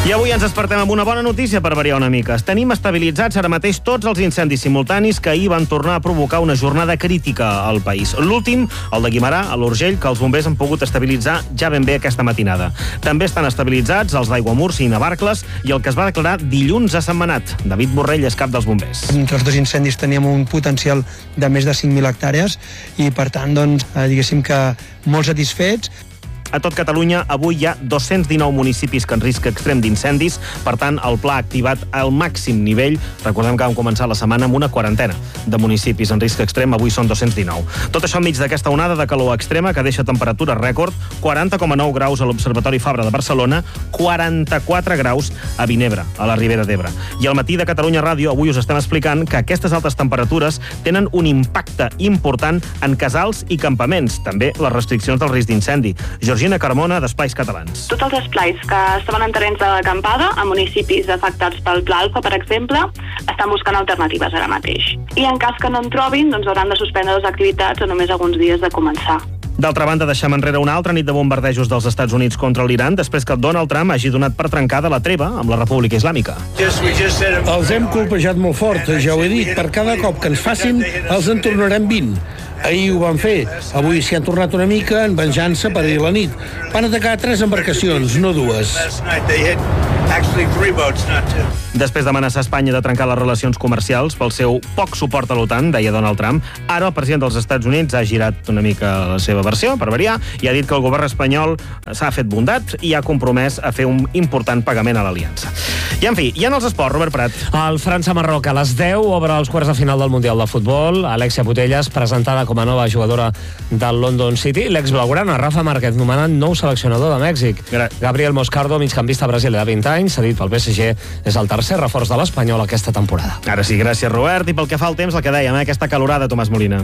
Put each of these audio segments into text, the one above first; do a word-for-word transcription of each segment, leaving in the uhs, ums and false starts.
I avui ens despertem amb una bona notícia per variar una mica. Tenim estabilitzats ara mateix tots els incendis simultanis que ahir van tornar a provocar una jornada crítica al país. L'últim, el de Guimerà, a l'Urgell, que els bombers han pogut estabilitzar ja ben bé aquesta matinada. També estan estabilitzats els d'Aiguamúrcia i Navarcles i el que es va declarar dilluns a Sentmenat. David Borrell és cap dels bombers. Entre els dos incendis teníem un potencial de més de cinc mil hectàrees i, per tant, doncs, diguéssim que molt satisfets. A tot Catalunya, avui hi ha dos-cents dinou municipis que en risc extrem d'incendis. Per tant, el pla ha activat al màxim nivell. Recordem que vam començar la setmana amb una quarantena de municipis en risc extrem. Avui són dos-cents dinou. Tot això enmig d'aquesta onada de calor extrema que deixa temperatura rècord. quaranta coma nou graus a l'Observatori Fabra de Barcelona, quaranta-quatre graus a Vinebre, a la Ribera d'Ebre. I al matí de Catalunya Ràdio avui us estem explicant que aquestes altes temperatures tenen un impacte important en casals i campaments. També les restriccions del risc d'incendi. Georgina Carmona, d'Esplais Catalans. Tots els esplais que estaven en terrenys d'acampada, a municipis afectats pel Pla Alfa, per exemple, estan buscant alternatives ara mateix. I en cas que no en trobin, doncs hauran de suspendre les activitats a només alguns dies de començar. D'altra banda, deixem enrere una altra nit de bombardejos dels Estats Units contra l'Iran després que Donald Trump hagi donat per trencada la treva amb la República Islàmica. Els hem colpejat molt fort, ja ho he dit. Per cada cop que ens facin, els en tornarem vint. Ahir ho van fer. Avui s'hi han tornat una mica en venjança per ahir la nit. Van atacar tres embarcacions, no dues. Després d'amenaçar Espanya de trencar les relacions comercials pel seu poc suport a l'OTAN, deia Donald Trump, ara el president dels Estats Units ha girat una mica la seva versió, per variar, i ha dit que el govern espanyol s'ha fet bondat i ha compromès a fer un important pagament a l'aliança. I, en fi, i en els esports, Robert Prat. El França-Marroc a les deu obre els quarts de final del Mundial de Futbol. Alexia Putellas, presentada com a nova jugadora del London City. L'ex-blaugrana Rafa Márquez, nomenat nou seleccionador de Mèxic. Gra- Gabriel Moscardo, migcampista brasiler de vint anys, cedit pel P S G, és el tercer reforç de l'Espanyol aquesta temporada. Ara sí, gràcies, Robert. I pel que fa al temps, el que dèiem, eh? aquesta calorada, Tomàs Molina.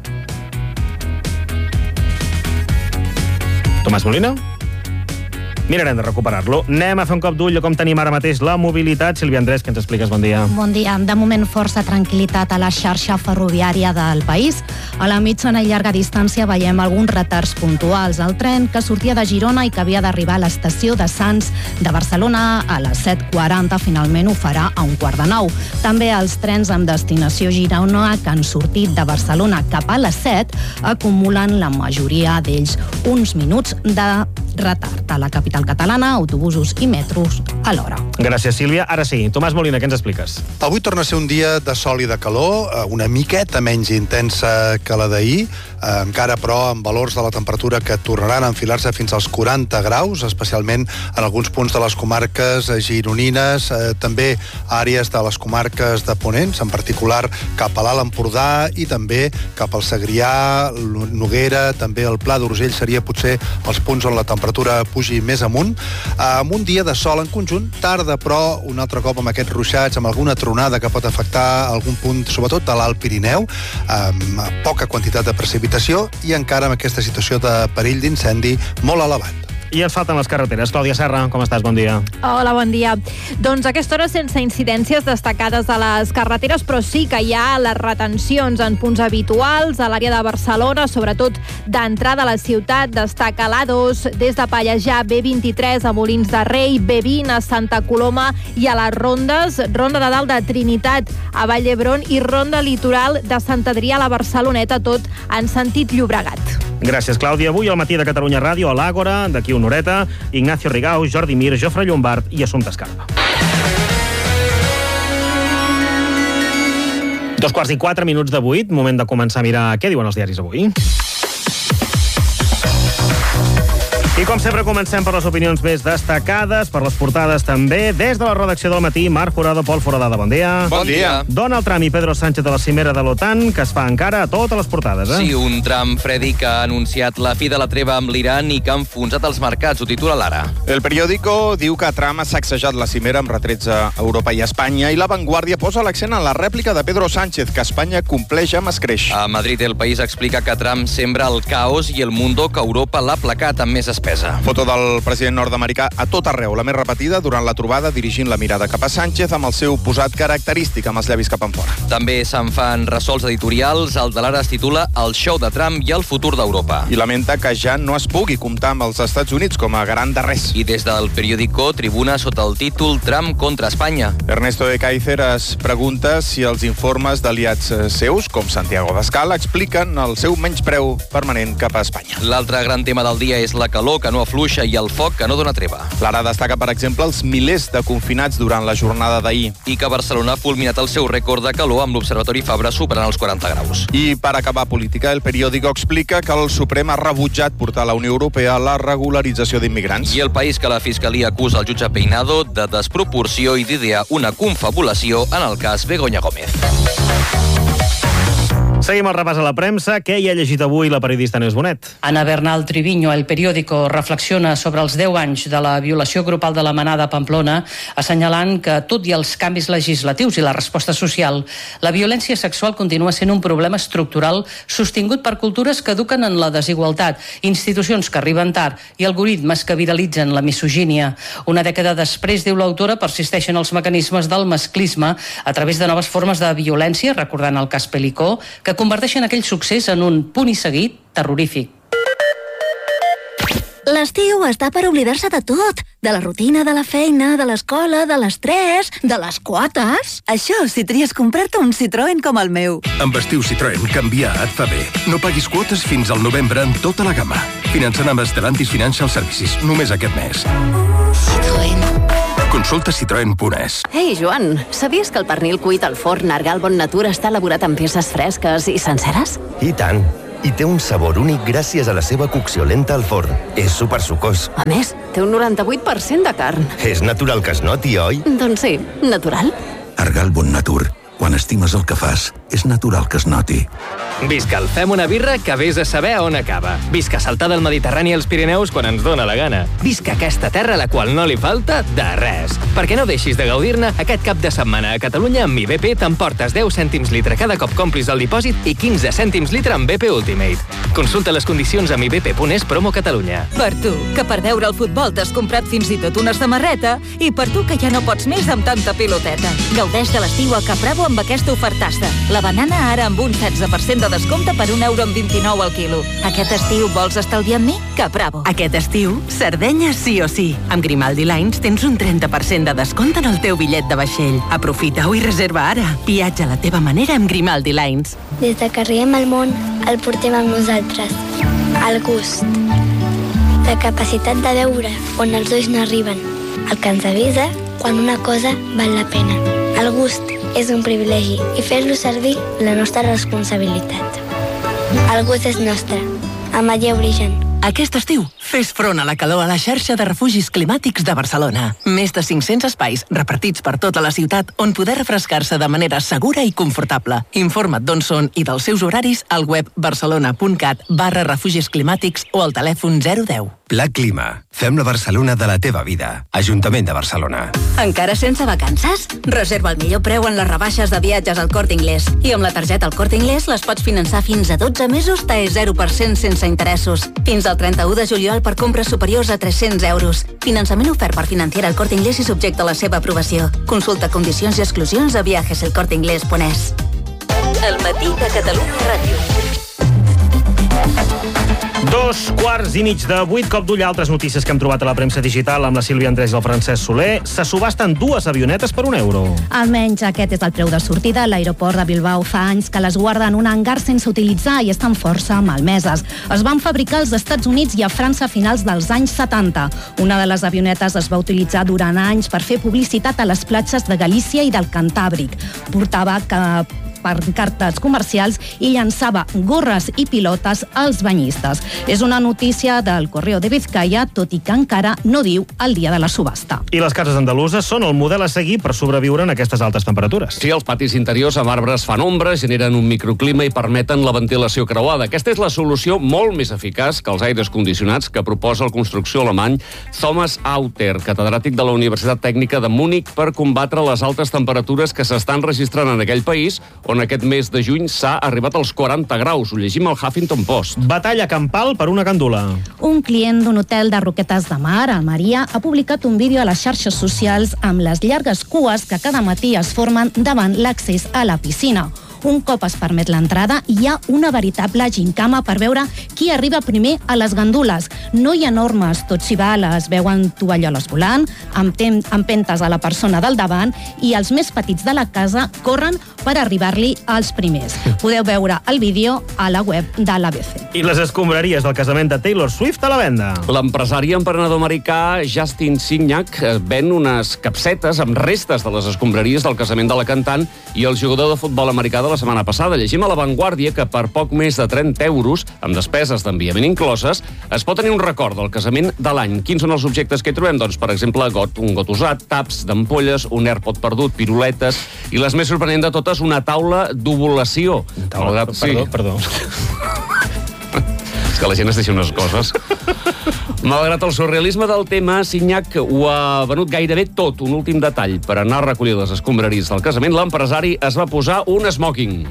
Tomàs Molina? Mirarem de recuperar-lo. Anem a fer un cop d'ull a com tenim ara mateix la mobilitat. Sílvia Andrés, que ens expliques? Bon dia. Bon dia. De moment, força tranquil·litat a la xarxa ferroviària del país. A la mitjana i llarga distància veiem alguns retards puntuals. El tren que sortia de Girona i que havia d'arribar a l'estació de Sants de Barcelona a les set quaranta finalment ho farà a un quart de nou. També els trens amb destinació Girona que han sortit de Barcelona cap a les set acumulen la majoria d'ells uns minuts de retard. A la capital catalana, autobusos i metros a l'hora. Gràcies, Sílvia. Ara sí, Tomàs Molina, què ens expliques? Avui torna a ser un dia de sol i de calor, una miqueta menys intensa que la d'ahir, encara però amb valors de la temperatura que tornaran a enfilar-se fins als quaranta graus, especialment en alguns punts de les comarques gironines, també àrees de les comarques de Ponents, en particular cap a l'Alt Empordà i també cap al Segrià, Noguera, també el Pla d'Urgell seria potser els punts on la temperatura pugi més amunt, amb un dia de sol en conjunt, tarda però un altre cop amb aquests ruixats, amb alguna tronada que pot afectar algun punt, sobretot de l'Alt Pirineu, amb poca quantitat de precipitació i encara amb aquesta situació de perill d'incendi molt elevat. I ens falten les carreteres. Clàudia Serra, com estàs? Bon dia. Hola, bon dia. Doncs a aquesta hora sense incidències destacades a les carreteres, però sí que hi ha les retencions en punts habituals a l'àrea de Barcelona, sobretot d'entrada a la ciutat. Destaca l'A dos des de Pallejà, B vint-i-tres a Molins de Rei, B vint a Santa Coloma i a les Rondes, Ronda de Dalt de Trinitat a Vall d'Hebron i Ronda Litoral de Sant Adrià a la Barceloneta, tot en sentit Llobregat. Gràcies, Clàudia. Avui al matí de Catalunya Ràdio, a l'Àgora, d'aquí una horeta, Ignacio Rigau, Jordi Mir, Jofre Llombard i Assumpta Escarpa. Dos quarts i quatre minuts de vuit, moment de començar a mirar què diuen els diaris avui. I com sempre comencem per les opinions més destacades, per les portades també. Des de la redacció del matí, Marc Jurado, Pol Foradada, bon dia. Bon dia. Donald Trump i Pedro Sánchez de la cimera de l'OTAN, que es fa encara a totes les portades, eh? Sí, un Trump, Freddy, que ha anunciat la fi de la treva amb l'Iran i que ha enfonsat els mercats, ho titula l'Ara. El periòdico diu que Trump ha sacsejat la cimera amb retrets a Europa i Espanya i La Vanguardia posa l'accent en la rèplica de Pedro Sánchez, que Espanya compleix amb escreix. A Madrid, El País explica que Trump sembra el caos i el Mundo que Europa l'ha placat amb més espera. sorpresa. Foto del president nord-americà a tot arreu, la més repetida durant la trobada, dirigint la mirada cap a Sánchez amb el seu posat característic, amb els llavis cap enfora. També se'n fan ressols editorials. El de l'Ara es titula El show de Trump i el futur d'Europa. I lamenta que ja no es pugui comptar amb els Estats Units com a garant de res. I des del periòdico Tribuna sota el títol Trump contra Espanya. Ernesto de Kaiser es pregunta si els informes d'aliats seus, com Santiago Abascal, expliquen el seu menyspreu permanent cap a Espanya. L'altre gran tema del dia és la calor que no afluixa i el foc que no dona treva. L'Ara destaca, per exemple, els milers de confinats durant la jornada d'ahir. I que Barcelona ha fulminat el seu rècord de calor amb l'Observatori Fabra superant els quaranta graus. I per acabar política, el periòdico explica que el Suprem ha rebutjat portar a la Unió Europea la regularització d'immigrants. I el País que la Fiscalia acusa el jutge Peinado de desproporció i d'idear una confabulació en el cas Begoña Gómez. Seguim el repàs a la premsa. Què hi ha llegit avui la periodista Neus Bonet? Ana Bernal Triviño, El Periódico, reflexiona sobre els deu anys de la violació grupal de la Manada a Pamplona, assenyalant que, tot i els canvis legislatius i la resposta social, la violència sexual continua sent un problema estructural sostingut per cultures que eduquen en la desigualtat, institucions que arriben tard i algoritmes que viralitzen la misogínia. Una dècada després, diu l'autora, persisteixen els mecanismes del masclisme a través de noves formes de violència, recordant el cas Pelicó, que converteixen aquell succés en un punt i seguit terrorífic. L'estiu està per oblidar-se de tot. De la rutina, de la feina, de l'escola, de l'estrès, de les quotes. Això si tries comprar-te un Citroën com el meu. Amb estiu Citroën, canviar et fa bé. No paguis quotes fins al novembre en tota la gamma. Finançant amb Stellantis Financial Services, només aquest mes. Citroën. Consulta citroen punt es. Ei, Joan, sabies que el pernil cuit al forn Argal Bon Natura està elaborat amb peces fresques i senceres? I tant. I té un sabor únic gràcies a la seva cocció lenta al forn. És supersucós. A més, té un noranta-vuit per cent de carn. És natural que es noti, oi? Doncs sí, natural. Argal Bon Natur. Quan estimes el que fas, és natural que es noti. Visca el Fem una birra que vés a saber on acaba. Visca saltar del Mediterrani als Pirineus quan ens dóna la gana. Visca aquesta terra a la qual no li falta de res. Perquè no deixis de gaudir-ne, aquest cap de setmana a Catalunya amb Mi B P t'emportes deu cèntims litre cada cop complis el dipòsit i quinze cèntims litre amb B P Ultimate. Consulta les condicions a mi b p punt es promo Catalunya. Per tu, que per veure el futbol t'has comprat fins i tot una samarreta, i per tu que ja no pots més amb tanta piloteta. Gaudeix de l'estiu a Capravo amb aquesta ofertassa. La banana ara amb un setze per cent de descompte per un euro amb vint-i-nou al quilo. Aquest estiu vols estalviar amb mi? Capravo. Aquest estiu, Sardenya sí o sí. Amb Grimaldi Lines tens un trenta per cent de descompte en el teu bitllet de vaixell. Aprofita-ho i reserva ara. Viatja a la teva manera amb Grimaldi Lines. Des que arribem al món, el portem amb nosaltres. El gust. La capacitat de veure on els ulls no arriben. El que ens avisa quan una cosa val la pena. El gust és un privilegi i fer-lo servir la nostra responsabilitat. El gust és nostre. Ametller Origen. Aquest estiu, fes front a la calor a la xarxa de refugis climàtics de Barcelona. Més de cinc-cents espais repartits per tota la ciutat on poder refrescar-se de manera segura i confortable. Informa't d'on són i dels seus horaris al web barcelona.cat barra refugis climàtics o al telèfon zero deu. Pla Clima. Fem la Barcelona de la teva vida. Ajuntament de Barcelona. Encara sense vacances? Reserva el millor preu en les rebaixes de viatges al Corte Inglés. I amb la targeta al Corte Inglés les pots finançar fins a dotze mesos T E zero per cent sense interessos. Fins al trenta-u de juliol per compres superiors a tres-cents euros. Finançament ofert per Financiera al Corte Inglés i subjecte a la seva aprovació. Consulta condicions i exclusions a viajes el corte inglés punt es. El matí de Catalunya Ràdio. Dos quarts i mig de vuit, cop d'ull a altres notícies que hem trobat a la premsa digital amb la Sílvia Andrés i el Francesc Soler. Se subasten dues avionetes per un euro. Almenys aquest és el preu de sortida. L'aeroport de Bilbao fa anys que les guarda en un hangar sense utilitzar i estan força malmeses. Es van fabricar als Estats Units i a França a finals dels anys setanta. Una de les avionetes es va utilitzar durant anys per fer publicitat a les platges de Galícia i del Cantàbric. Portava que pancartes comercials i llançava gorres i pilotes als banyistes. És una notícia del Correo de Vizcaya, tot i que encara no diu el dia de la subhasta. I les cases andaluses són el model a seguir per sobreviure en aquestes altes temperatures. Sí, els patis interiors amb arbres fan ombra, generen un microclima i permeten la ventilació creuada. Aquesta és la solució molt més eficaç que els aires condicionats que proposa el construcció alemany Thomas Auter, catedràtic de la Universitat Tècnica de Múnich, per combatre les altes temperatures que s'estan registrant en aquell país, on on aquest mes de juny s'ha arribat als quaranta graus. Ho llegim al Huffington Post. Batalla campal per una gandula. Un client d'un hotel de Roquetes de Mar, a Almeria, ha publicat un vídeo a les xarxes socials amb les llargues cues que cada matí es formen davant l'accés a la piscina. Un cop es permet l'entrada, hi ha una veritable gincama per veure qui arriba primer a les gandules. No hi ha normes, tot s'hi val, es veuen tovalloles volant, empentes a la persona del davant i els més petits de la casa corren per arribar-li als primers. Podeu veure el vídeo a la web de l'A B C. I les escombraries del casament de Taylor Swift a la venda. L'empresari emprenedor americà Justin Signac ven unes capsetes amb restes de les escombraries del casament de la cantant i el jugador de futbol americà de la setmana passada. Llegim a La Vanguardia que per poc més de trenta euros, amb despeses d'enviament incloses, es pot tenir un record del casament de l'any. Quins són els objectes que hi trobem? Doncs, per exemple, got, un got usat, taps d'ampolles, un AirPod perdut, piruletes i les més sorprenent de totes, una taula d'ovulació. Taula, Malgrat, perdó, sí. perdó. És que la gent es deixa unes coses. Malgrat el surrealisme del tema, Signac ho ha venut gairebé tot. Un últim detall. Per anar a recollir les escombraries del casament, l'empresari es va posar un smoking.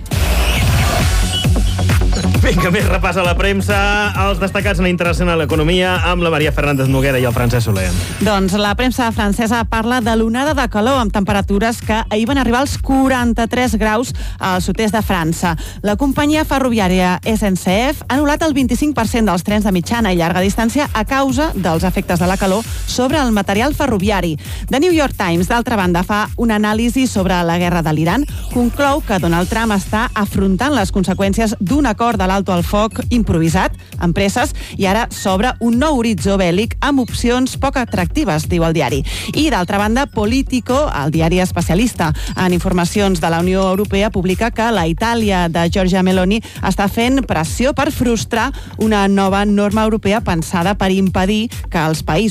Vinga, més repàs a la premsa. Els destacats en Internacional Economia amb la Maria Fernández Noguera i el Francesc Soler. Doncs la premsa francesa parla de l'onada de calor amb temperatures que ahir van arribar als quaranta-tres graus al sud-est de França. La companyia ferroviària S N C F ha anul·lat el vint-i-cinc per cent dels trens de mitjana i llarga distància a causa dels efectes de la calor sobre el material ferroviari. The New York Times, d'altra banda, fa una anàlisi sobre la guerra de l'Iran. Conclou que Donald Trump està afrontant les conseqüències d'un acord de l'alto al foc improvisat amb presses i ara s'obre un nou horitzó bèl·lic amb opcions poc atractives, diu el diari. I d'altra banda, Politico, el diari especialista en informacions de la Unió Europea, publica que la Itàlia de Giorgia Meloni està fent pressió per frustrar una nova norma europea pensada per impedir que els països